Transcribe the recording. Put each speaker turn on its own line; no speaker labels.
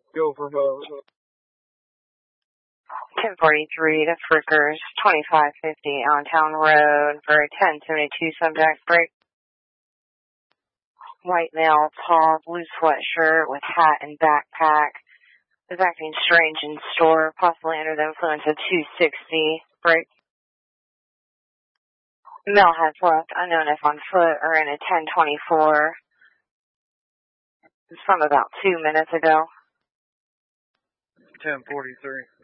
Go for hose.
1043 to Frickers, 2550 Allentown Road for a 1072 subject break. White male, tall, blue sweatshirt with hat and backpack. Is acting strange in store, possibly under the influence of 260. Break. Male has left, unknown if on foot or in a 1024. It's from about 2 minutes ago.
1043.